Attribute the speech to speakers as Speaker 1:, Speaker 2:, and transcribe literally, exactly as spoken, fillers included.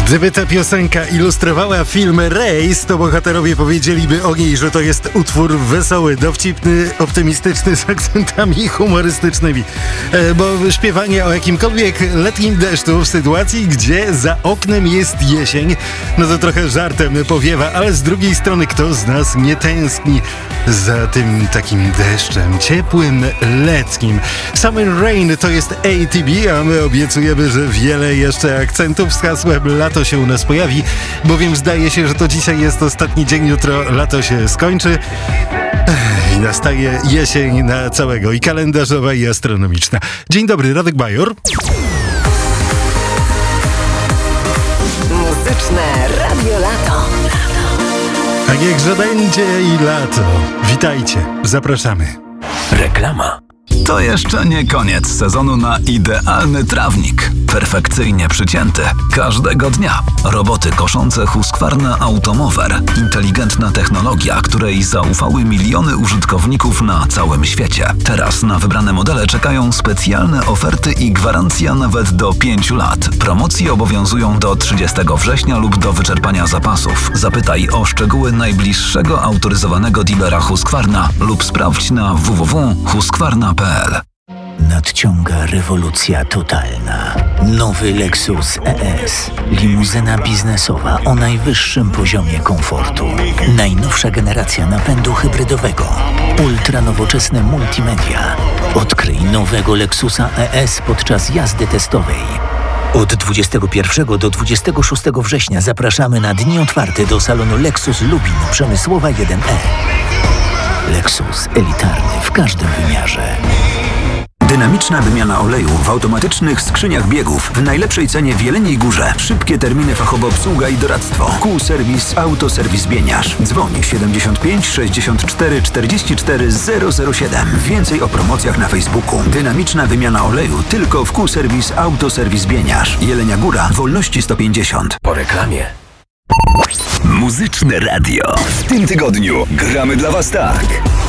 Speaker 1: Gdyby ta piosenka ilustrowała film Race, to bohaterowie powiedzieliby o niej, że to jest utwór wesoły, dowcipny, optymistyczny, z akcentami humorystycznymi. E, bo śpiewanie o jakimkolwiek letnim deszczu w sytuacji, gdzie za oknem jest jesień, no to trochę żartem powiewa, ale z drugiej strony kto z nas nie tęskni za tym takim deszczem, ciepłym, letnim. Summer Rain to jest A T B, a my obiecujemy, że wiele jeszcze akcentów z hasłem lato się u nas pojawi, bowiem zdaje się, że to dzisiaj jest ostatni dzień, jutro lato się skończy i nastaje jesień na całego, i kalendarzowa, i astronomiczna. Dzień dobry, Radek Bajor.
Speaker 2: Muzyczne Radio Lato.
Speaker 1: A niechże będzie i lato. Witajcie, zapraszamy.
Speaker 3: Reklama. To jeszcze nie koniec sezonu na idealny trawnik. Perfekcyjnie przycięty. Każdego dnia. Roboty koszące Husqvarna Automower. Inteligentna technologia, której zaufały miliony użytkowników na całym świecie. Teraz na wybrane modele czekają specjalne oferty i gwarancja nawet do pięciu lat. Promocje obowiązują do trzydziestego września lub do wyczerpania zapasów. Zapytaj o szczegóły najbliższego autoryzowanego dealera Husqvarna lub sprawdź na w w w kropka husqvarna kropka p l.
Speaker 4: Nadciąga rewolucja totalna. Nowy Lexus E S. Limuzyna biznesowa o najwyższym poziomie komfortu. Najnowsza generacja napędu hybrydowego. Ultranowoczesne multimedia. Odkryj nowego Lexusa E S podczas jazdy testowej. Od dwudziestego pierwszego do dwudziestego szóstego września zapraszamy na dni otwarte do salonu Lexus Lubin, Przemysłowa jeden E. Lexus elitarny w każdym wymiarze.
Speaker 5: Dynamiczna wymiana oleju w automatycznych skrzyniach biegów w najlepszej cenie w Jeleniej Górze. Szybkie terminy, fachowa obsługa i doradztwo. Q-Serwis, Autoserwis Bieniarz. Dzwoń siedemdziesiąt pięć sześćdziesiąt cztery czterdzieści cztery zero zero siedem. Więcej o promocjach na Facebooku. Dynamiczna wymiana oleju tylko w Q-Serwis, Autoserwis Bieniarz. Jelenia Góra, Wolności sto pięćdziesiąt.
Speaker 3: Po reklamie.
Speaker 6: Muzyczne Radio. W tym tygodniu gramy dla Was tak.